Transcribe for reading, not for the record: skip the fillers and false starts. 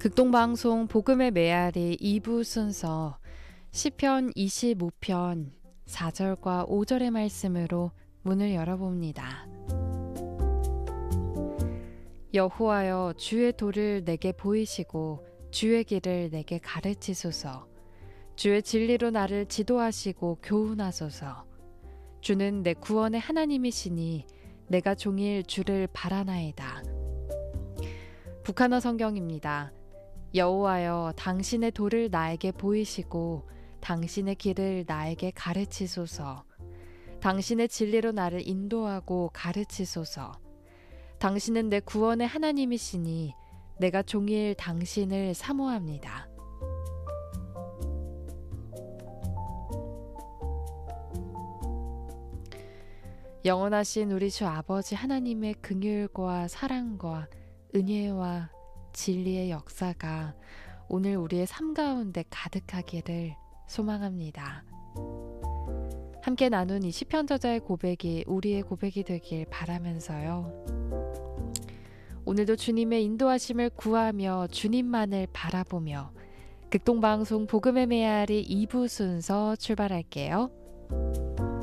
극동방송 복음의 메아리 2부 순서 시편 25편 4절과 5절의 말씀으로 문을 열어봅니다. 여호와여, 주의 도를 내게 보이시고 주의 길을 내게 가르치소서. 주의 진리로 나를 지도하시고 교훈하소서. 주는 내 구원의 하나님이시니 내가 종일 주를 바라나이다. 북한어 성경입니다. 여호와여, 당신의 도를 나에게 보이시고 당신의 길을 나에게 가르치소서. 당신의 진리로 나를 인도하고 가르치소서. 당신은 내 구원의 하나님이시니 내가 종일 당신을 사모합니다. 영원하신 우리 주 아버지 하나님의 긍휼과 사랑과 은혜와 진리의 역사가 오늘 우리의 삶 가운데 가득하기를 소망합니다. 함께 나눈 이 시편 저자의 고백이 우리의 고백이 되길 바라면서요. 오늘도 주님의 인도하심을 구하며 주님만을 바라보며 극동방송 복음의 메아리 2부 순서 출발할게요.